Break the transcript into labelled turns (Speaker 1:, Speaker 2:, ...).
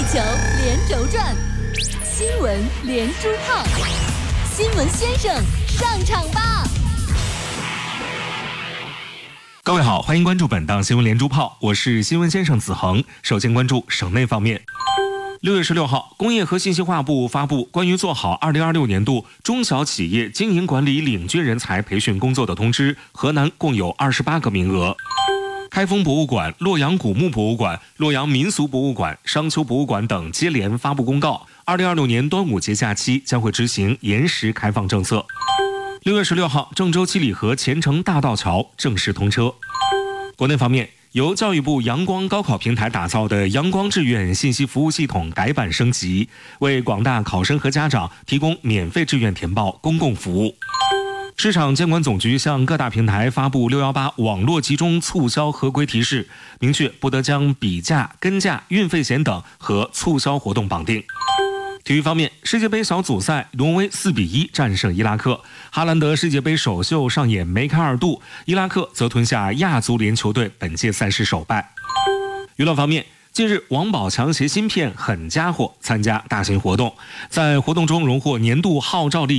Speaker 1: 球连轴转，新闻连珠炮，新闻先生上场吧！
Speaker 2: 各位好，欢迎关注本档新闻连珠炮，我是新闻先生子恒。首先关注省内方面。6月16号，工业和信息化部发布关于做好2026年度中小企业经营管理领军人才培训工作的通知，河南共有28个名额。开封博物馆、洛阳古墓博物馆、洛阳民俗博物馆、商丘博物馆等接连发布公告，2026年端午节假期将会执行延时开放政策。6月16号，郑州七里河前程大道桥正式通车。国内方面，由教育部阳光高考平台打造的阳光志愿信息服务系统改版升级，为广大考生和家长提供免费志愿填报公共服务。市场监管总局向各大平台发布618网络集中促销合规提示，明确不得将比价、跟价、运费险等和促销活动绑定。体育方面，世界杯小组赛，挪威4-1战胜伊拉克，哈兰德世界杯首秀上演梅开二度，伊拉克则吞下亚足联球队本届赛事首败。娱乐方面，近日王宝强携新片《狠家伙》参加大型活动，在活动中荣获年度号召力